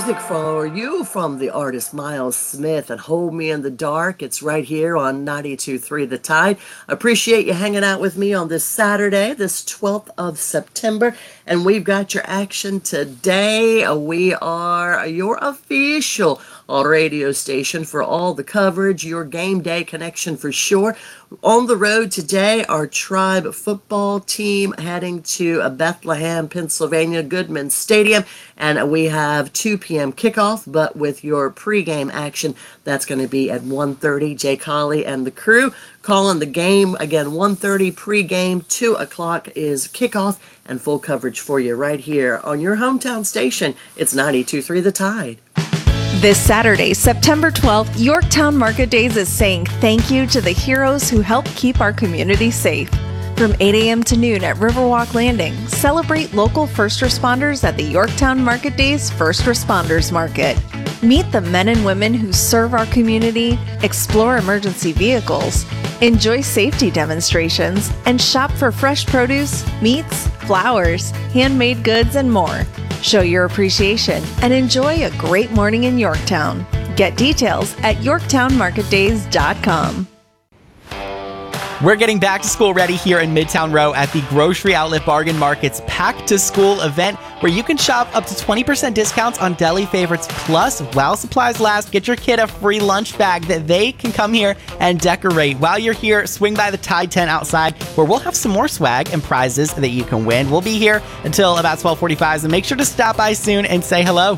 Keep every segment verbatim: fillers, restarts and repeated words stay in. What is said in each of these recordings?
music for you from the artist Miles Smith and Hold Me in the Dark. It's right here on ninety-two point three The Tide. Appreciate you hanging out with me on this Saturday, this twelfth of September. And we've got your action today. We are your official all radio station for all the coverage, your game day connection for sure. On the road today, our Tribe football team heading to Bethlehem, Pennsylvania, Goodman Stadium, and we have two p.m. kickoff, but with your pregame action, that's going to be at one thirty. Jay Colley and the crew calling the game, again, one thirty pregame, two o'clock is kickoff, and full coverage for you right here on your hometown station. It's ninety-two point three The Tide. This Saturday, September twelfth, Yorktown Market Days is saying thank you to the heroes who help keep our community safe. From eight a.m. to noon at Riverwalk Landing, celebrate local first responders at the Yorktown Market Days First Responders Market. Meet the men and women who serve our community, explore emergency vehicles, enjoy safety demonstrations, and shop for fresh produce, meats, flowers, handmade goods, and more. Show your appreciation and enjoy a great morning in Yorktown. Get details at yorktown market days dot com. We're getting back to school ready here in Midtown Row at the Grocery Outlet Bargain Market's Pack to School event, where you can shop up to twenty percent discounts on deli favorites. Plus, while supplies last, get your kid a free lunch bag that they can come here and decorate. While you're here, swing by the Tide tent outside, where we'll have some more swag and prizes that you can win. We'll be here until about twelve forty-five, so make sure to stop by soon and say hello.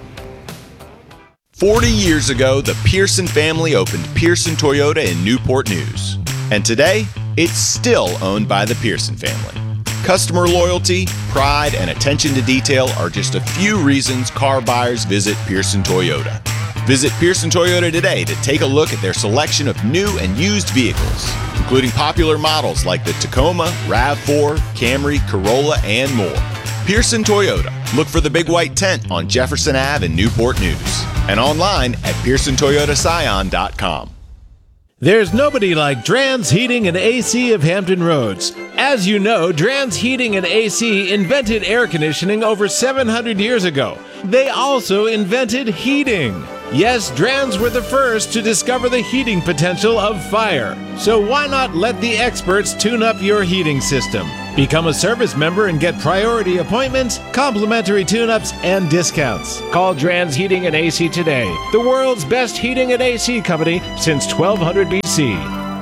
forty years ago, the Pearson family opened Pearson Toyota in Newport News. And today, it's still owned by the Pearson family. Customer loyalty, pride, and attention to detail are just a few reasons car buyers visit Pearson Toyota. Visit Pearson Toyota today to take a look at their selection of new and used vehicles, including popular models like the Tacoma, RAV four, Camry, Corolla, and more. Pearson Toyota. Look for the big white tent on Jefferson Avenue in Newport News. And online at pearson toyota scion dot com. There's nobody like Drans Heating and A C of Hampton Roads. As you know, Drans Heating and A C invented air conditioning over seven hundred years ago. They also invented heating. Yes, Drans were the first to discover the heating potential of fire. So why not let the experts tune up your heating system? Become a service member and get priority appointments, complimentary tune-ups, and discounts. Call Drans Heating and A C today, the world's best heating and A C company since twelve hundred B C.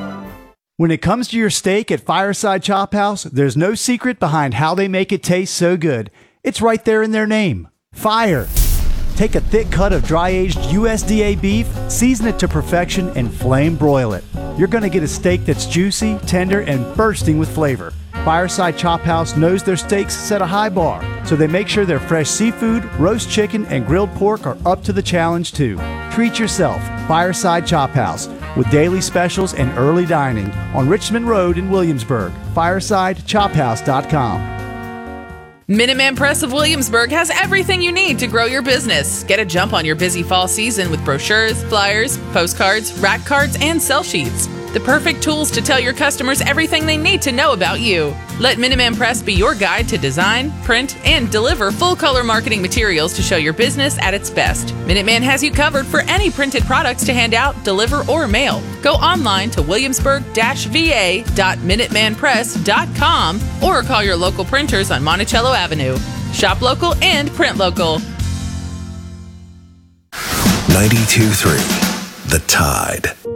When it comes to your steak at Fireside Chop House, there's no secret behind how they make it taste so good. It's right there in their name. Fire. Take a thick cut of dry-aged U S D A beef, season it to perfection, and flame broil it. You're going to get a steak that's juicy, tender, and bursting with flavor. Fireside Chop House knows their steaks set a high bar, so they make sure their fresh seafood, roast chicken, and grilled pork are up to the challenge too. Treat yourself. Fireside Chop House, with daily specials and early dining on Richmond Road in Williamsburg. fireside chop house dot com. Minuteman Press of Williamsburg has everything you need to grow your business. Get a jump on your busy fall season with brochures, flyers, postcards, rack cards, and sell sheets. The perfect tools to tell your customers everything they need to know about you. Let Minuteman Press be your guide to design, print, and deliver full-color marketing materials to show your business at its best. Minuteman has you covered for any printed products to hand out, deliver, or mail. Go online to williamsburg dash v a dot minuteman press dot com or call your local printers on Monticello Avenue. Shop local and print local. ninety-two point three The Tide.